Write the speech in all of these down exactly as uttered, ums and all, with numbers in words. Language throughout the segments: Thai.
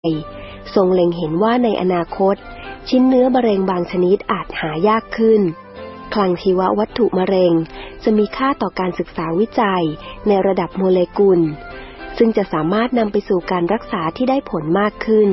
ทรงเล็งเห็นว่าในอนาคตชิ้นเนื้อมะเร็งบางชนิดอาจหายากขึ้นคลังชีววัตถุมะเร็งจะมีค่าต่อการศึกษาวิจัยในระดับโมเลกุลซึ่งจะสามารถนำไปสู่การรักษาที่ได้ผลมากขึ้น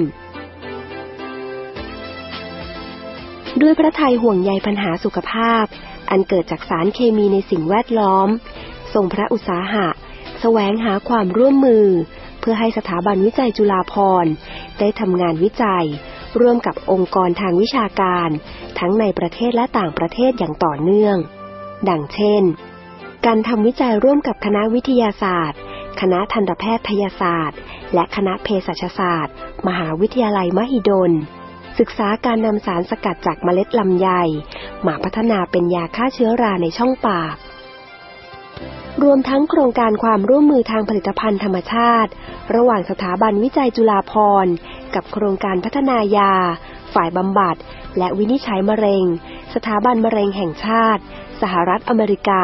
ด้วยพระทัยห่วงใยปัญหาสุขภาพอันเกิดจากสารเคมีในสิ่งแวดล้อมทรงพระอุตสาหะแสวงหาความร่วมมือเพื่อให้สถาบันวิจัยจุฬาภรณ์ได้ทำงานวิจัยร่วมกับองค์กรทางวิชาการทั้งในประเทศและต่างประเทศอย่างต่อเนื่องดังเช่นการทำวิจัยร่วมกับคณะวิทยาศาสตร์คณะทันตแพทยศาสตร์และคณะเภสัชศาสตร์มหาวิทยาลัยมหิดลศึกษาการนำสารสกัดจากเมล็ดลำไยมาพัฒนาเป็นยาฆ่าเชื้อราในช่องปากรวมทั้งโครงการความร่วมมือทางผลิตภัณฑ์ธรรมชาติระหว่างสถาบันวิจัยจุฬาภรณ์กับโครงการพัฒนายาฝ่ายบำบัดและวินิจฉัยมะเร็งสถาบันมะเร็งแห่งชาติสหรัฐอเมริกา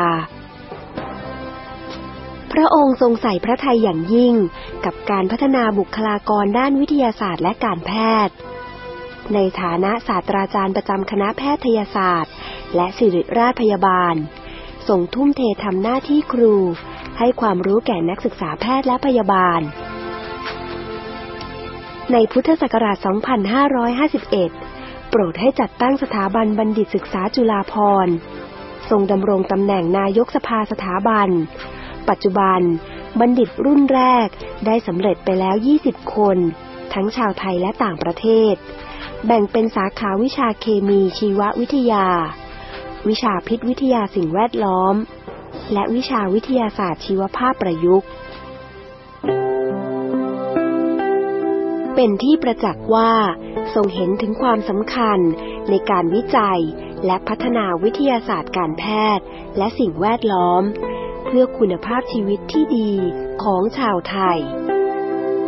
พระองค์ทรงใส่พระทัยอย่างยิ่งกับการพัฒนาบุคลากรด้านวิทยาศาสตร์และการแพทย์ในฐานะศาสตราจารย์ประจำคณะแพทยศาสตร์และศิริราชพยาบาลทรงทุ่มเททำหน้าที่ครูให้ความรู้แก่นักศึกษาแพทย์และพยาบาลในพุทธศักราช สองพันห้าร้อยห้าสิบเอ็ด โปรดให้จัดตั้งสถาบันบัณฑิตศึกษาจุฬาภรณ์ทรงดำรงตำแหน่งนายกสภาสถาบันปัจจุบันบัณฑิตรุ่นแรกได้สำเร็จไปแล้วยี่สิบคนทั้งชาวไทยและต่างประเทศแบ่งเป็นสาขาวิชาเคมีชีววิทยาวิชาพิษวิทยาสิ่งแวดล้อมและวิชาวิทยาศาสตร์ชีวภาพประยุกต์เป็นที่ประจักษ์ว่าทรงเห็นถึงความสำคัญในการวิจัยและพัฒนาวิทยาศาสตร์การแพทย์และสิ่งแวดล้อมเพื่อคุณภาพชีวิตที่ดีของชาวไทย